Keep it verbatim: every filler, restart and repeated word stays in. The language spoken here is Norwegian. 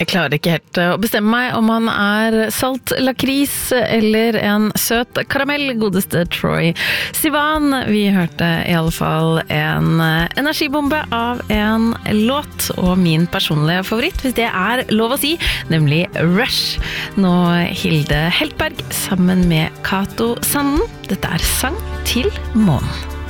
Jeg klarer ikke helt å bestemme meg om han er salt lakris eller en søt karamell, godeste Troye Sivan. Vi hørte i alle fall en energibombe av en låt, og min personlige favoritt, hvis det er lov å si, nemlig Rush. Nå Hilde Heltberg sammen med Kato Sanden. Dette er Sang til månen.